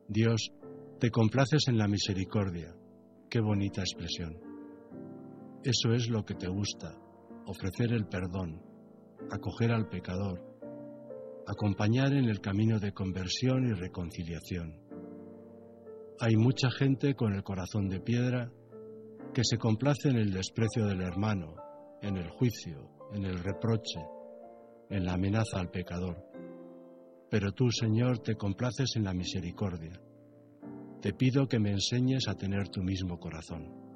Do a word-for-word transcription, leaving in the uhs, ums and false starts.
Dios, te complaces en la misericordia. Qué bonita expresión. Eso es lo que te gusta, ofrecer el perdón, acoger al pecador, acompañar en el camino de conversión y reconciliación. Hay mucha gente con el corazón de piedra que se complace en el desprecio del hermano, en el juicio, en el reproche, en la amenaza al pecador. Pero tú, Señor, te complaces en la misericordia. Te pido que me enseñes a tener tu mismo corazón.